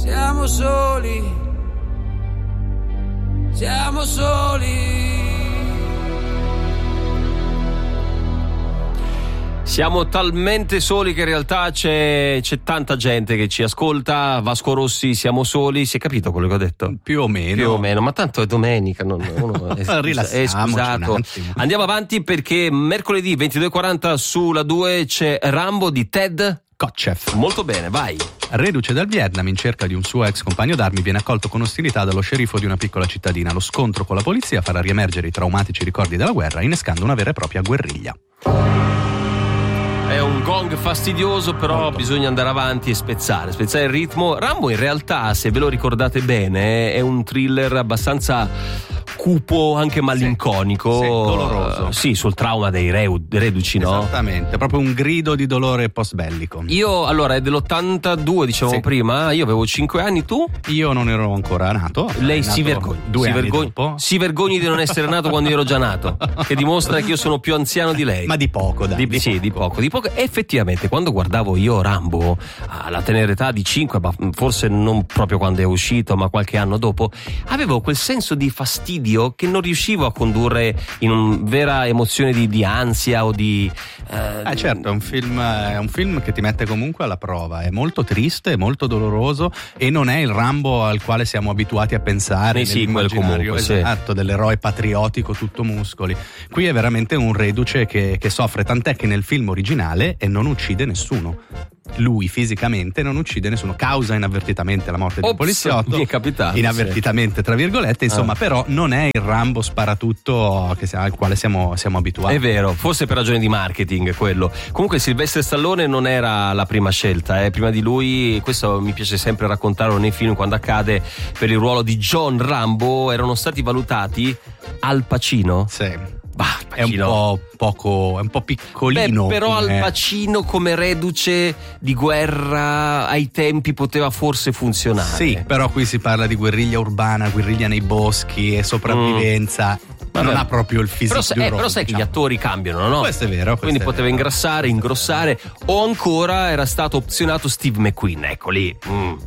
Siamo soli, siamo soli. Siamo talmente soli che in realtà c'è tanta gente che ci ascolta. Vasco Rossi, siamo soli, si è capito quello che ho detto? Più o meno, ma tanto è domenica, uno è scusato. Andiamo avanti perché mercoledì 22:40 sulla 2 c'è Rambo di Ted Kotcheff. Molto bene, vai. Reduce dal Vietnam in cerca di un suo ex compagno d'armi, viene accolto con ostilità dallo sceriffo di una piccola cittadina. Lo scontro con la polizia farà riemergere i traumatici ricordi della guerra, innescando una vera e propria guerriglia. È un gong fastidioso, però molto. Bisogna andare avanti e spezzare il ritmo. Rambo in realtà, se ve lo ricordate bene, è un thriller abbastanza cupo, anche malinconico, sì, doloroso. Sì, sul trauma dei reduci, no? Esattamente, proprio un grido di dolore post-bellico. Io, allora, è dell'82, dicevamo prima, io avevo 5 anni, tu? Io non ero ancora nato. Lei si vergogni di non essere nato quando io ero già nato, che dimostra che io sono più anziano di lei. Ma di poco, dai. Di poco. Effettivamente, quando guardavo io Rambo alla tenera età di 5, ma forse non proprio quando è uscito, ma qualche anno dopo, avevo quel senso di fastidio che non riuscivo a condurre in una vera emozione di ansia o di... certo, è un film che ti mette comunque alla prova, è molto triste, è molto doloroso e non è il Rambo al quale siamo abituati a pensare nell'immaginario, esatto, dell'eroe patriottico tutto muscoli. Qui è veramente un reduce che soffre, tant'è che nel film originale non uccide nessuno. Lui fisicamente non uccide nessuno, causa inavvertitamente la morte di un poliziotto, mi è capitato, inavvertitamente tra virgolette, insomma, però non è il Rambo sparatutto al quale siamo abituati. È vero, forse per ragioni di marketing quello. Comunque Sylvester Stallone non era la prima scelta, prima di lui, questo mi piace sempre raccontarlo nei film quando accade, per il ruolo di John Rambo erano stati valutati Al Pacino. Sì. È un po' piccolino. Però Al Pacino come reduce di guerra ai tempi poteva forse funzionare. Sì, però qui si parla di guerriglia urbana, guerriglia nei boschi e sopravvivenza. Ma non ha proprio il fisico di un robot. Però sai che gli attori cambiano, no? Questo è vero. Quindi poteva ingrassare, ingrossare, o ancora era stato opzionato Steve McQueen, ecco lì.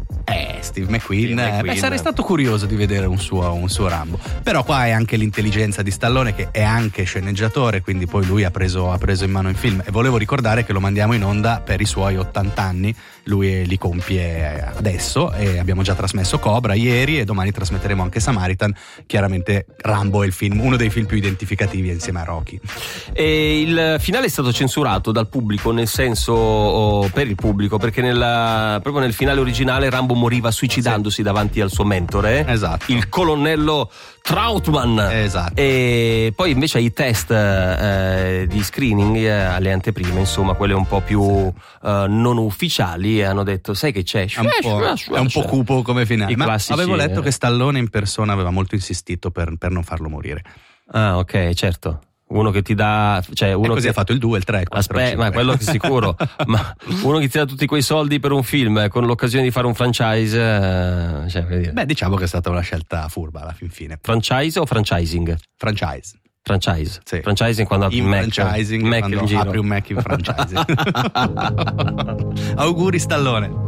Steve McQueen. Sarei stato curioso di vedere un suo Rambo. Però qua è anche l'intelligenza di Stallone, che è anche sceneggiatore, quindi poi lui ha preso in mano il film. E volevo ricordare che lo mandiamo in onda per i suoi 80 anni. Lui li compie adesso e abbiamo già trasmesso Cobra ieri e domani trasmetteremo anche Samaritan. Chiaramente Rambo è il film, uno dei film più identificativi insieme a Rocky. E il finale è stato censurato dal pubblico, nel senso per il pubblico, perché proprio nel finale originale Rambo moriva suicidandosi davanti al suo mentore, esatto, il colonnello Trautmann. Esatto. E poi invece ai test di screening, alle anteprime, insomma quelle un po' più non ufficiali, hanno detto sai che c'è, è un po' cupo come finale. Ma classici, avevo letto che Stallone in persona aveva molto insistito per non farlo morire. Ah, ok, certo. Uno che ti dà, cioè uno così che ha fatto il 2, il 3, il 4, aspetta, ma quello che sicuro. Ma uno che ti dà tutti quei soldi per un film con l'occasione di fare un franchise, diciamo che è stata una scelta furba alla fin fine. Franchise o franchising? Franchise. Sì. Franchising quando apri un Mac. Franchising Mac quando apri un Mac in franchising. Auguri Stallone.